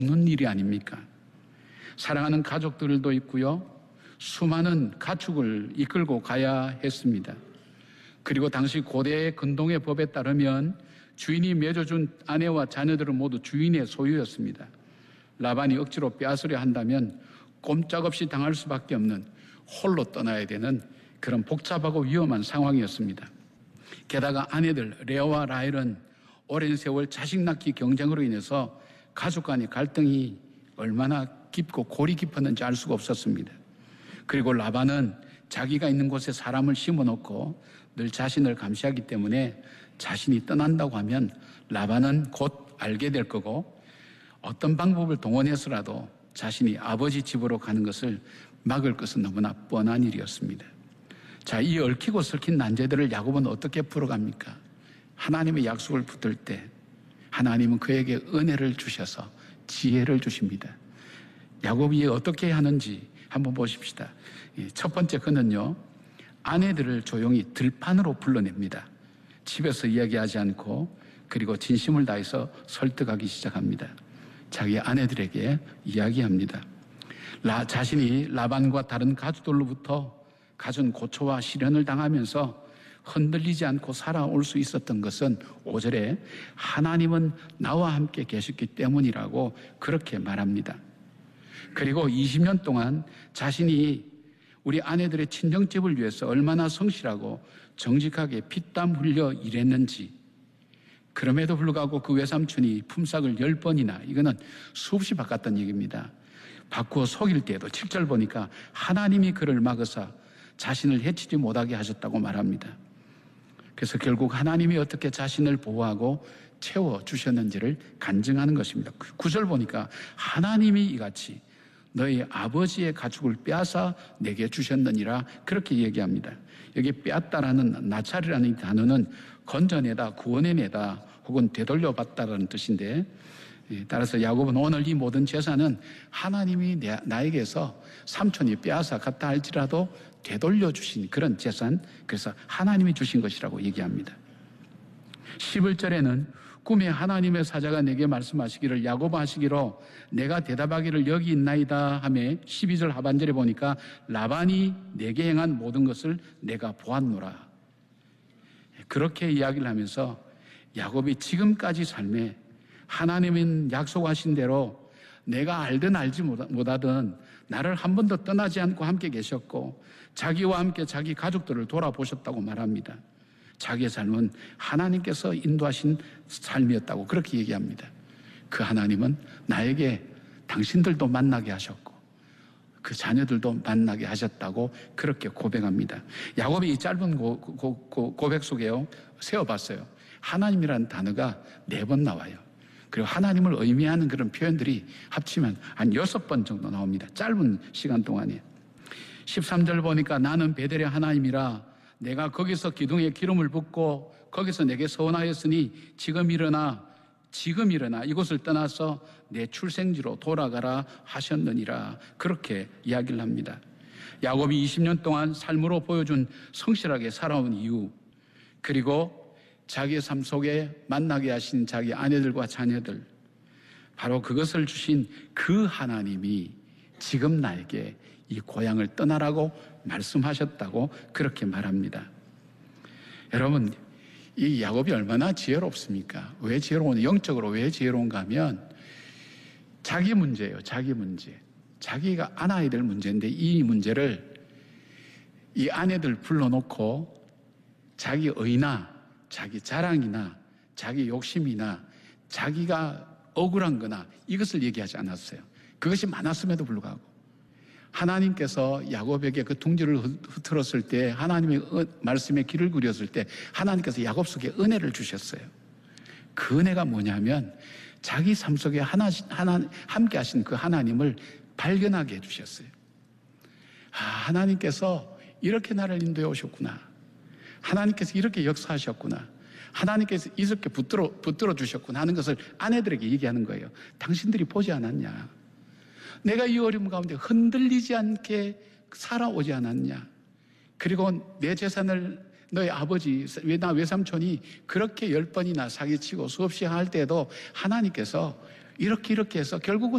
없는 일이 아닙니까? 사랑하는 가족들도 있고요. 수많은 가축을 이끌고 가야 했습니다. 그리고 당시 고대의 근동의 법에 따르면 주인이 맺어준 아내와 자녀들은 모두 주인의 소유였습니다. 라반이 억지로 빼앗으려 한다면 꼼짝없이 당할 수밖에 없는 홀로 떠나야 되는 그런 복잡하고 위험한 상황이었습니다. 게다가 아내들 레아와 라헬은 오랜 세월 자식 낳기 경쟁으로 인해서 가족 간의 갈등이 얼마나 깊고 골이 깊었는지 알 수가 없었습니다. 그리고 라반은 자기가 있는 곳에 사람을 심어놓고 늘 자신을 감시하기 때문에 자신이 떠난다고 하면 라반은 곧 알게 될 거고 어떤 방법을 동원해서라도 자신이 아버지 집으로 가는 것을 막을 것은 너무나 뻔한 일이었습니다. 자, 이 얽히고 설킨 난제들을 야곱은 어떻게 풀어갑니까? 하나님의 약속을 붙들 때 하나님은 그에게 은혜를 주셔서 지혜를 주십니다. 야곱이 어떻게 하는지 한번 보십시다. 첫 번째 그는요, 아내들을 조용히 들판으로 불러냅니다. 집에서 이야기하지 않고 그리고 진심을 다해서 설득하기 시작합니다. 자기 아내들에게 이야기합니다. 자신이 라반과 다른 가족들로부터 가진 고초와 시련을 당하면서 흔들리지 않고 살아올 수 있었던 것은 5절에 하나님은 나와 함께 계셨기 때문이라고 그렇게 말합니다. 그리고 20년 동안 자신이 우리 아내들의 친정집을 위해서 얼마나 성실하고 정직하게 피땀 흘려 일했는지, 그럼에도 불구하고 그 외삼촌이 품삯을 10번이나, 이거는 수없이 바꿨던 얘기입니다. 바꾸어 속일 때에도 7절 보니까 하나님이 그를 막으사 자신을 해치지 못하게 하셨다고 말합니다. 그래서 결국 하나님이 어떻게 자신을 보호하고 채워주셨는지를 간증하는 것입니다. 9절 보니까 하나님이 이같이 너희 아버지의 가축을 빼앗아 내게 주셨느니라 그렇게 얘기합니다. 여기 빼앗다라는 나찰이라는 단어는 건져내다, 구원해내다 혹은 되돌려받다라는 뜻인데, 따라서 야곱은 오늘 이 모든 재산은 하나님이 나에게서 삼촌이 빼앗아 갔다 할지라도 되돌려 주신 그런 재산, 그래서 하나님이 주신 것이라고 얘기합니다. 11절에는 꿈에 하나님의 사자가 내게 말씀하시기를 야곱 하시기로 내가 대답하기를 여기 있나이다 하며 12절 하반절에 보니까 라반이 내게 행한 모든 것을 내가 보았노라. 그렇게 이야기를 하면서 야곱이 지금까지 삶에 하나님은 약속하신 대로 내가 알든 알지 못하든 나를 한 번도 떠나지 않고 함께 계셨고 자기와 함께 자기 가족들을 돌아보셨다고 말합니다. 자기의 삶은 하나님께서 인도하신 삶이었다고 그렇게 얘기합니다. 그 하나님은 나에게 당신들도 만나게 하셨고 그 자녀들도 만나게 하셨다고 그렇게 고백합니다. 야곱이 이 짧은 고백 속에요, 세어봤어요. 하나님이라는 단어가 4번 나와요. 그리고 하나님을 의미하는 그런 표현들이 합치면 한 6번 정도 나옵니다. 짧은 시간 동안에. 13절 보니까 나는 베델의 하나님이라 내가 거기서 기둥에 기름을 붓고 거기서 내게 서원하였으니 지금 일어나 이곳을 떠나서 내 출생지로 돌아가라 하셨느니라 그렇게 이야기를 합니다. 야곱이 20년 동안 삶으로 보여준 성실하게 살아온 이유, 그리고 자기의 삶 속에 만나게 하신 자기 아내들과 자녀들, 바로 그것을 주신 그 하나님이 지금 나에게 이 고향을 떠나라고 말씀하셨다고 그렇게 말합니다. 여러분, 이 야곱이 얼마나 지혜롭습니까? 왜 지혜로운가? 영적으로 왜 지혜로운가 하면 자기 문제예요. 자기 문제. 자기가 안아야 될 문제인데 이 문제를 이 아내들 불러놓고 자기 의나 자기 자랑이나 자기 욕심이나 자기가 억울한 거나 이것을 얘기하지 않았어요. 그것이 많았음에도 불구하고 하나님께서 야곱에게 그 둥지를 흐트렀을 때, 하나님의 말씀에 귀를 기울였을 때 하나님께서 야곱 속에 은혜를 주셨어요. 그 은혜가 뭐냐면 자기 삶 속에 함께 하신 그 하나님을 발견하게 해주셨어요. 하나님께서 이렇게 나를 인도해 오셨구나. 하나님께서 이렇게 역사하셨구나. 하나님께서 이렇게 붙들어 주셨구나 하는 것을 아내들에게 얘기하는 거예요. 당신들이 보지 않았냐? 내가 이 어려움 가운데 흔들리지 않게 살아오지 않았냐? 그리고 내 재산을 너희 아버지, 나 외삼촌이 그렇게 10번이나 사기치고 수없이 할 때도 하나님께서 이렇게 해서 결국은